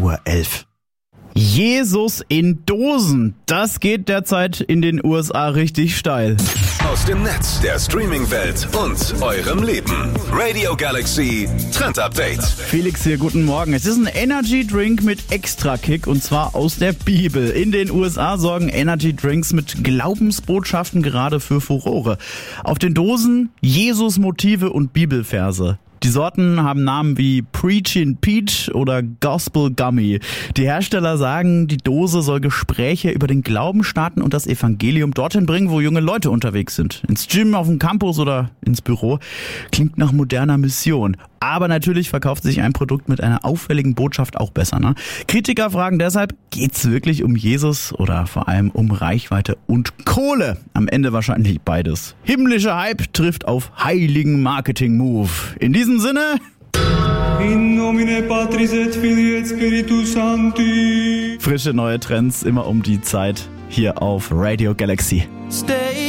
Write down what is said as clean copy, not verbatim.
Uhr. Jesus in Dosen, das geht derzeit in den USA richtig steil. Aus dem Netz, der Streaming-Welt und eurem Leben. Radio Galaxy Trend Update. Felix hier, guten Morgen. Es ist ein Energy Drink mit Extra-Kick und zwar aus der Bibel. In den USA sorgen Energy Drinks mit Glaubensbotschaften gerade für Furore. Auf den Dosen Jesus-Motive und Bibelverse. Die Sorten haben Namen wie Preachin' Peach oder Gospel Gummy. Die Hersteller sagen, die Dose soll Gespräche über den Glauben starten und das Evangelium dorthin bringen, wo junge Leute unterwegs sind. Ins Gym, auf dem Campus oder ins Büro. Klingt nach moderner Mission. Aber natürlich verkauft sich ein Produkt mit einer auffälligen Botschaft auch besser, ne? Kritiker fragen deshalb, geht's wirklich um Jesus oder vor allem um Reichweite und Kohle? Am Ende wahrscheinlich beides. Himmlischer Hype trifft auf heiligen Marketing-Move. In diesem Sinne... In nomine Patris et Filii et Spiritus Sancti. Frische neue Trends immer um die Zeit hier auf Radio Galaxy. Stay